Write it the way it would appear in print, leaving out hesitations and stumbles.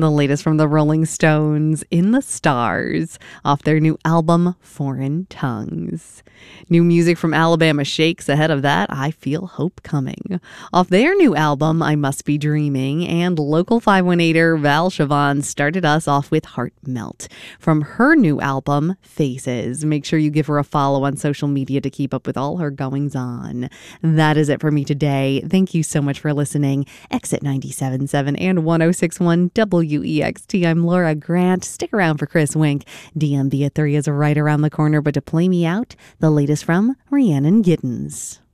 The latest from the Rolling Stones, In the Stars, off their new album, Foreign Tongues. New music from Alabama Shakes. Ahead of that, I Feel Hope Coming. Off their new album, I Must Be Dreaming. And local 518er Val Siobhan started us off with Heart Melt from her new album, Faces. Make sure you give her a follow on social media to keep up with all her goings on. That is it for me today. Thank you so much for listening. Exit 97.7 and 106.1 WEXT. I'm Laura Grant. Stick around for Chris Wink. DMB at 3 is right around the corner, but to play me out, the latest from Rhiannon Giddens.